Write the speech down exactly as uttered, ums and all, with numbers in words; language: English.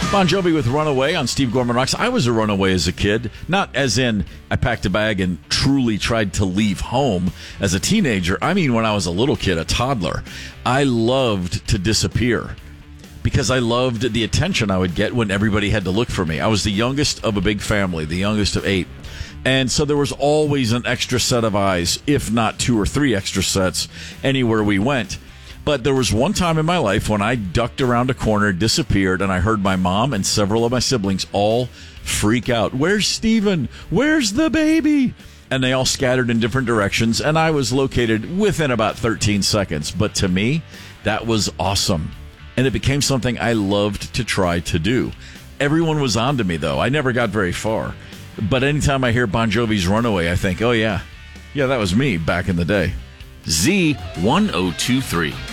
Bon Jovi with Runaway on Steve Gorman Rocks. I was a runaway as a kid, not as in I packed a bag and truly tried to leave home as a teenager. I mean when I was a little kid, a toddler. I loved to disappear because I loved the attention I would get when everybody had to look for me. I was the youngest of a big family, the youngest of eight. And so there was always an extra set of eyes, if not two or three extra sets, anywhere we went. But there was one time in my life when I ducked around a corner, disappeared, and I heard my mom and several of my siblings all freak out. Where's Steven? Where's the baby? And they all scattered in different directions, and I was located within about thirteen seconds. But to me, that was awesome. And it became something I loved to try to do. Everyone was on to me, though. I never got very far. But anytime I hear Bon Jovi's Runaway, I think, oh, yeah, yeah, that was me back in the day. Z one oh two three.